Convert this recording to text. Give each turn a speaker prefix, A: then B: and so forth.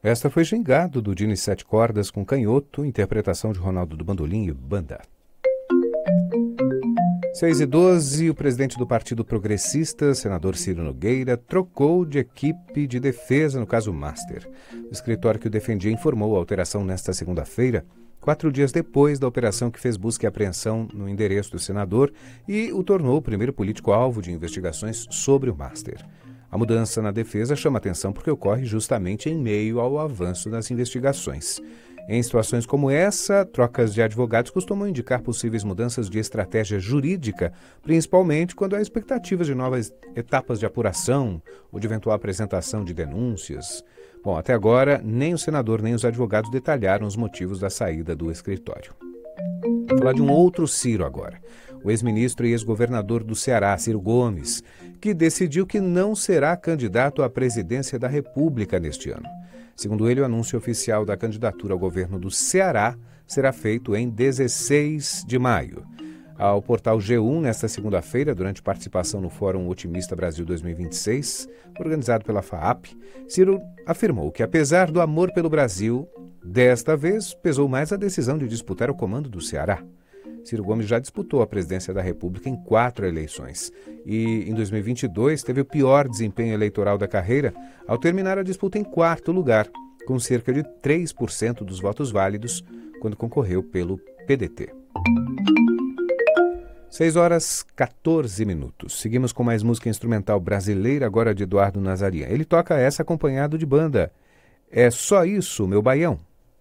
A: Esta foi Gingado, do Dini Sete Cordas com Canhoto, interpretação de Ronaldo do Bandolim e Banda. 6h12, o presidente do Partido Progressista, senador Ciro Nogueira, trocou de equipe de defesa no caso Master. O escritório que o defendia informou a alteração nesta segunda-feira, 4 dias depois da operação que fez busca e apreensão no endereço do senador e o tornou o primeiro político-alvo de investigações sobre o Master. A mudança na defesa chama atenção porque ocorre justamente em meio ao avanço das investigações. Em situações como essa, trocas de advogados costumam indicar possíveis mudanças de estratégia jurídica, principalmente quando há expectativas de novas etapas de apuração ou de eventual apresentação de denúncias. Bom, até agora, nem o senador nem os advogados detalharam os motivos da saída do escritório. Vou falar de um outro Ciro agora. O ex-ministro e ex-governador do Ceará, Ciro Gomes, que decidiu que não será candidato à presidência da República neste ano. Segundo ele, o anúncio oficial da candidatura ao governo do Ceará será feito em 16 de maio. Ao portal G1, nesta segunda-feira, durante participação no Fórum Otimista Brasil 2026, organizado pela FAAP, Ciro afirmou que, apesar do amor pelo Brasil, desta vez pesou mais a decisão de disputar o comando do Ceará. Ciro Gomes já disputou a presidência da República em 4 eleições e, em 2022, teve o pior desempenho eleitoral da carreira ao terminar a disputa em 4º lugar, com cerca de 3% dos votos válidos, quando concorreu pelo PDT. 6h14. Seguimos com mais música instrumental brasileira, agora de Eduardo Nazarian. Ele toca essa acompanhado de banda. É só isso, meu baião.